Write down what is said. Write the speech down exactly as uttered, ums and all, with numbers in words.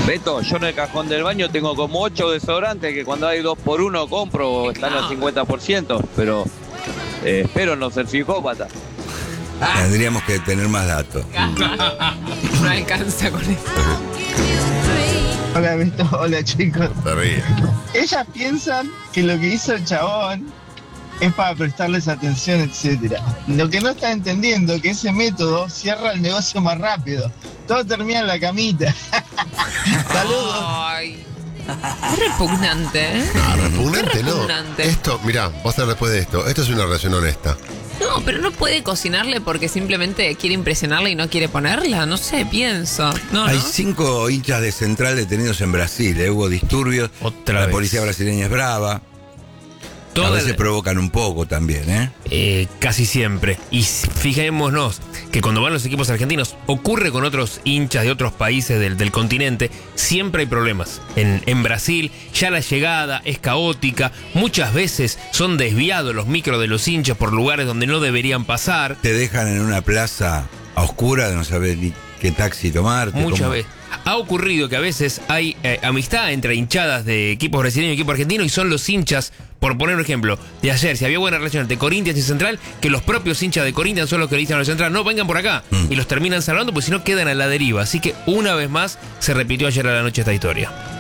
Beto, yo en el cajón del baño tengo como ocho desodorantes que cuando hay dos por uno compro, están al cincuenta por ciento, pero eh, espero no ser psicópata. Tendríamos que tener más datos. No alcanza con eso. Hola, Beto. Hola, chicos. Se ríe. Ellas piensan que lo que hizo el chabón es para prestarles atención, etcétera. Lo que no están entendiendo es que ese método cierra el negocio más rápido. Todo termina en la camita. Saludos. Ay. Es repugnante, ¿eh? No, repugnante Es no. repugnante. Esto, mirá, vos a ver después de esto. Esto es una relación honesta. No, pero no puede cocinarle porque simplemente quiere impresionarla y no quiere ponerla. No sé, pienso. No, Hay ¿no? cinco hinchas de Central detenidos en Brasil. ¿eh? Hubo disturbios. Otra la vez. policía brasileña es brava. Toda a veces la- provocan un poco también, ¿eh? Eh, casi siempre. Y fijémonos que cuando van los equipos argentinos, ocurre con otros hinchas de otros países del, del continente, siempre hay problemas. En, en Brasil ya la llegada es caótica, muchas veces son desviados los micros de los hinchas por lugares donde no deberían pasar. Te dejan en una plaza a oscura, no sabes ni qué taxi tomarte. Muchas cómo- veces. Ha ocurrido que a veces hay eh, amistad entre hinchadas de equipos brasileños y equipos argentinos y son los hinchas, por poner un ejemplo, de ayer, si había buena relación entre Corinthians y Central, que los propios hinchas de Corinthians son los que le dicen a los Central, no, vengan por acá, Mm. y los terminan salvando, pues si no quedan a la deriva. Así que una vez más se repitió ayer a la noche esta historia.